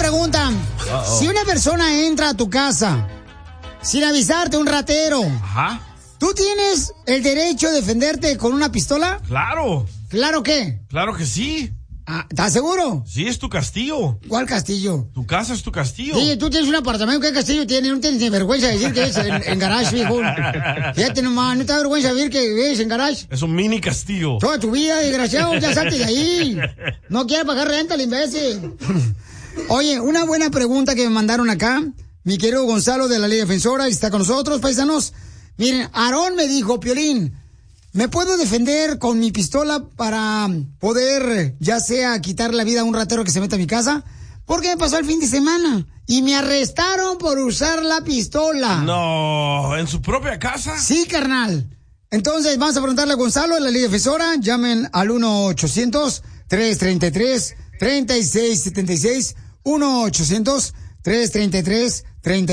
pregunta. Si una persona entra a tu casa sin avisarte, un ratero, Ajá. ¿tú tienes el derecho de defenderte con una pistola? Claro. ¿Claro qué? Claro que sí. ¿Estás seguro? Sí, es tu castillo. ¿Cuál castillo? Tu casa es tu castillo. Sí, tú tienes un apartamento. ¿Qué castillo tienes? No tienes ni vergüenza de decir que es en garage, viejo. Fíjate nomás, ¿no te da vergüenza decir que vives en garage? Es un mini castillo. Toda tu vida, desgraciado, ya salte de ahí. No quiere pagar renta, el imbécil. Oye, una buena pregunta que me mandaron acá. Mi querido Gonzalo de la Liga Defensora está con nosotros, paisanos. Miren, Aarón me dijo, Piolín, ¿me puedo defender con mi pistola para poder, ya sea, quitar la vida a un ratero que se meta a mi casa? Porque me pasó el fin de semana y me arrestaron por usar la pistola. No, ¿en su propia casa? Sí, carnal. Entonces, vamos a preguntarle a Gonzalo de la Liga Defensora. Llamen al 1-800-333-3676. 1-800-333-3676.